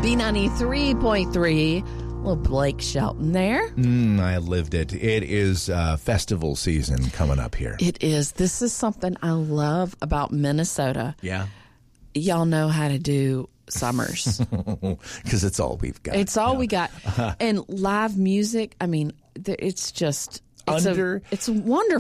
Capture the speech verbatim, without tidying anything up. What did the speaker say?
B ninety-three point three. Little Blake Shelton there. Mm, I lived it. It is uh, festival season coming up here. It is. This is something I love about Minnesota. Yeah. Y'all know how to do summers. Because it's all we've got. It's all yeah. we got. And live music, I mean, th- it's just... It's Under a, it's wonderful.